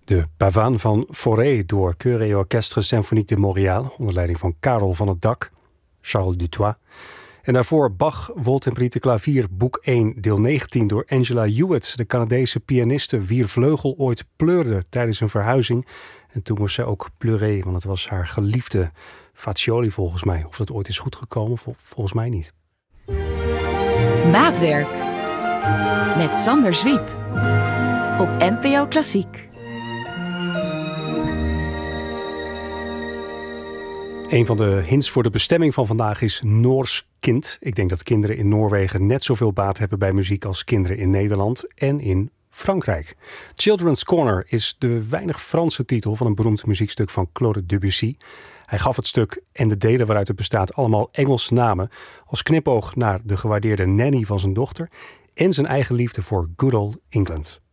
De Pavane van Fauré door Chœur et Orchestre Symphonique de Montréal onder leiding van Karel van het Dak, Charles Dutoit. En daarvoor Bach, Wohltemperierter Klavier, boek 1, deel 19 door Angela Hewitt, de Canadese pianiste wier vleugel ooit pleurde tijdens een verhuizing. En toen moest zij ook pleurer, want het was haar geliefde Fazioli volgens mij. Of dat ooit is goed gekomen, volgens mij niet. Maatwerk met Sander Zwiep op NPO Klassiek. Een van de hints voor de bestemming van vandaag is Noors kind. Ik denk dat kinderen in Noorwegen net zoveel baat hebben bij muziek als kinderen in Nederland en in Frankrijk. Children's Corner is de weinig Franse titel van een beroemd muziekstuk van Claude Debussy. Hij gaf het stuk en de delen waaruit het bestaat allemaal Engelse namen als knipoog naar de gewaardeerde nanny van zijn dochter en zijn eigen liefde voor good old England.